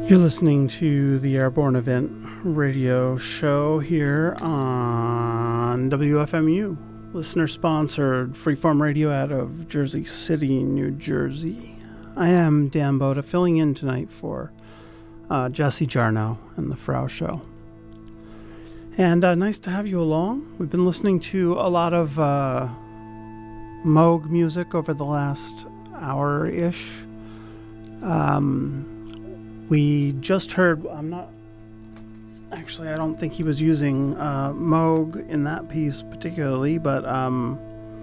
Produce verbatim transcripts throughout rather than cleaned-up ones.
You're listening to the Airborne Event radio show here on W F M U, listener-sponsored freeform radio out of Jersey City, New Jersey. I am Dan Boda, filling in tonight for uh, Jesse Jarnow and the Frau Show. And uh, nice to have you along. We've been listening to a lot of uh, Moog music over the last hour-ish. Um... We just heard, I'm not, actually I don't think he was using uh, Moog in that piece particularly, but um,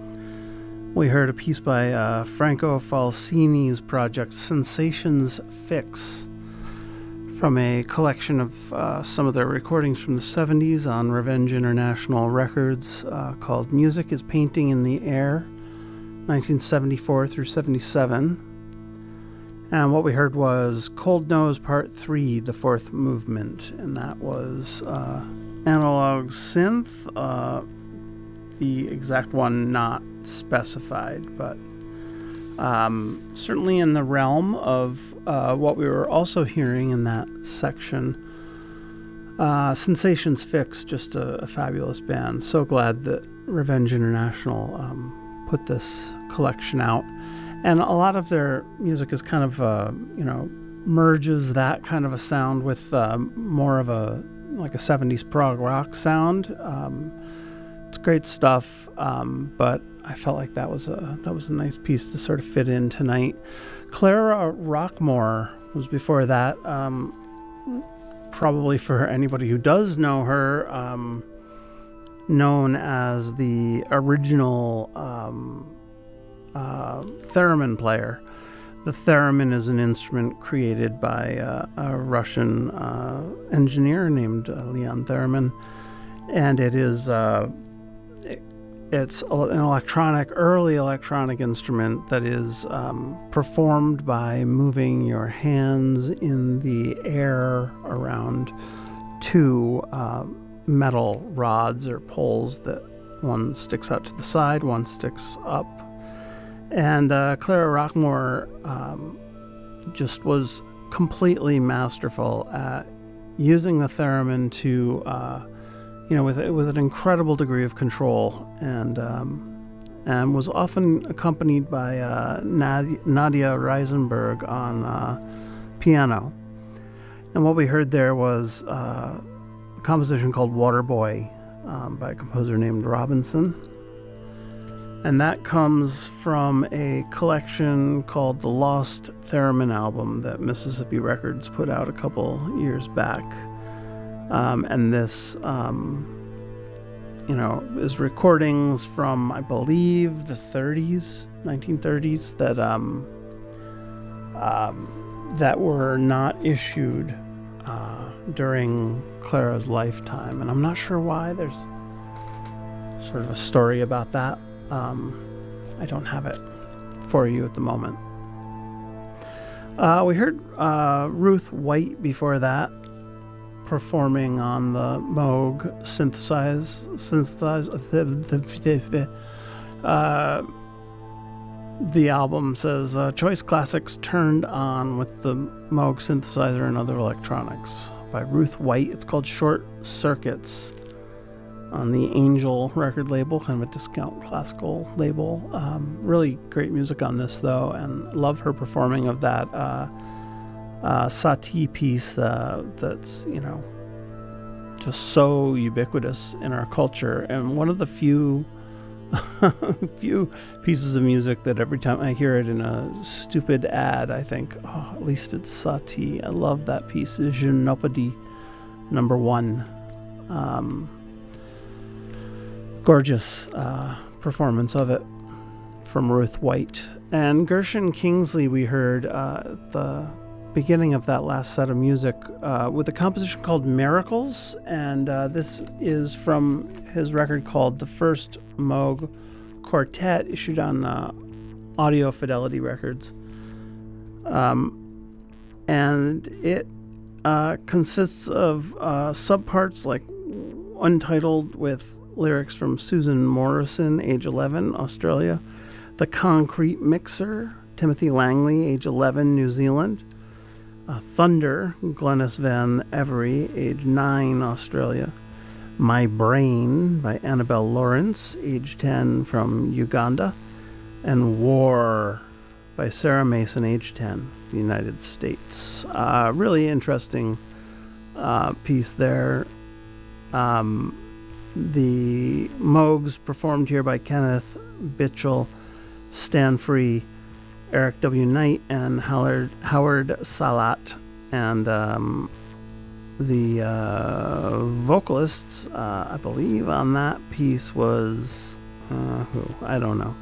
we heard a piece by uh, Franco Falsini's project Sensations Fix from a collection of uh, some of their recordings from the seventies on Revenge International Records uh, called Music is Painting in the Air, nineteen seventy-four through seventy-seven. And what we heard was Cold Nose Part three, the fourth movement, and that was uh, analog synth, uh, the exact one not specified, but um, certainly in the realm of uh, what we were also hearing in that section. Uh, Sensations Fix, just a, a fabulous band. So glad that Revenge International um, put this collection out. And a lot of their music is kind of, uh, you know, merges that kind of a sound with uh, more of a, like a seventies prog rock sound. Um, it's great stuff, um, but I felt like that was a that was a nice piece to sort of fit in tonight. Clara Rockmore was before that. Um, probably for anybody who does know her, um, known as the original Um, Uh, theremin player. The theremin is an instrument created by uh, a Russian uh, engineer named uh, Leon Theremin, and it is uh, it, it's an electronic, early electronic instrument that is um, performed by moving your hands in the air around two uh, metal rods or poles that one sticks out to the side, one sticks up. And uh, Clara Rockmore um, just was completely masterful at using the theremin to, uh, you know, with with an incredible degree of control, and um, and was often accompanied by uh, Nadia, Nadia Reisenberg on uh, piano. And what we heard there was uh, a composition called Waterboy um, by a composer named Robinson. And that comes from a collection called the Lost Theremin album that Mississippi Records put out a couple years back. Um, and this, um, you know, is recordings from, I believe, the thirties, nineteen thirties, that um, um, that were not issued uh, during Clara's lifetime. And I'm not sure why. There's sort of a story about that. Um, I don't have it for you at the moment. Uh, we heard uh, Ruth White before that, performing on the Moog synthesize, synthesize, the, the, the, uh, the album says, uh, Choice Classics Turned On with the Moog Synthesizer and Other Electronics by Ruth White. It's called Short Circuits, on the Angel record label, kind of a discount classical label. Um, really great music on this, though, and love her performing of that uh, uh, Satie piece uh, that's, you know, just so ubiquitous in our culture, and one of the few few pieces of music that every time I hear it in a stupid ad, I think, oh, at least it's Satie. I love that piece. Je Nopadi, number one. Um, Gorgeous uh, performance of it from Ruth White. And Gershon Kingsley we heard uh, at the beginning of that last set of music uh, with a composition called Miracles, and uh, this is from his record called The First Moog Quartet, issued on uh, Audio Fidelity Records. Um, and it uh, consists of uh, subparts like Untitled with lyrics from Susan Morrison, age eleven, Australia. The Concrete Mixer, Timothy Langley, age eleven, New Zealand. Uh, Thunder, Glenys Van Every, age nine, Australia. My Brain by Annabelle Lawrence, age ten, from Uganda. And War by Sarah Mason, age ten, the United States. Uh, really interesting uh, piece there. Um, the Moogs performed here by Kenneth Bitchell, Stan Free, Eric W. Knight, and Howard, Howard Salat. And um, the uh, vocalist, uh, I believe, on that piece was, uh, who? I don't know.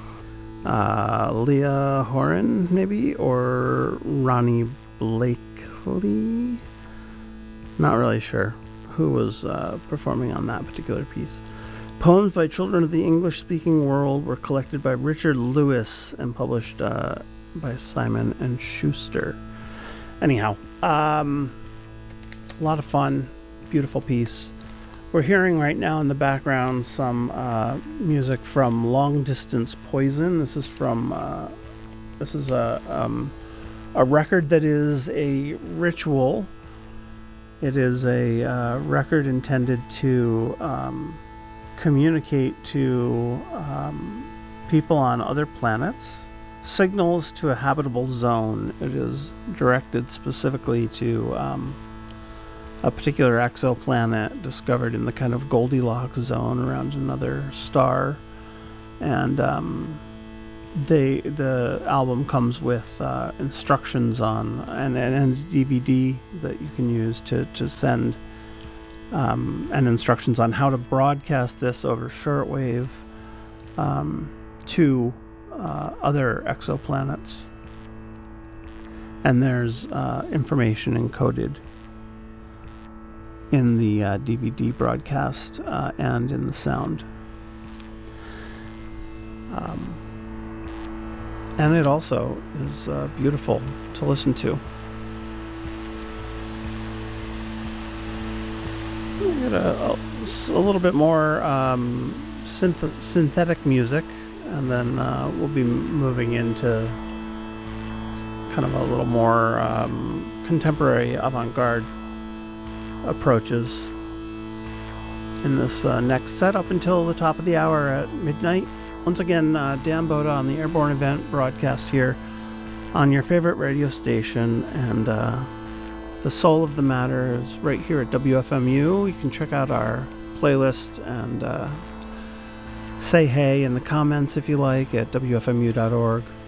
Uh, Leah Horan, maybe? Or Ronnie Blakely? Not really sure who was uh, performing on that particular piece. Poems by Children of the English-Speaking World were collected by Richard Lewis and published uh, by Simon and Schuster. Anyhow, um, a lot of fun, beautiful piece. We're hearing right now in the background some uh, music from Long Distance Poison. This is from uh, this is a um, a record that is a ritual. It is a uh, record intended to um, communicate to um, people on other planets signals to a habitable zone. It is directed specifically to um, a particular exoplanet discovered in the kind of Goldilocks zone around another star. And um, they the album comes with uh, instructions on and, and a D V D that you can use to, to send um, and instructions on how to broadcast this over shortwave um, to uh, other exoplanets. And there's uh, information encoded in the uh, D V D broadcast uh, and in the sound. Um, and it also is uh, beautiful to listen to. We get a, a, a little bit more um, synth- synthetic music, and then uh, we'll be moving into kind of a little more um, contemporary avant-garde approaches in this uh, next set up until the top of the hour at midnight. Once again, uh, Dan Boda on the Airborne Event broadcast here on your favorite radio station, and uh, the soul of the matter is right here at W F M U. You can check out our playlist and uh, say hey in the comments if you like at W F M U dot org.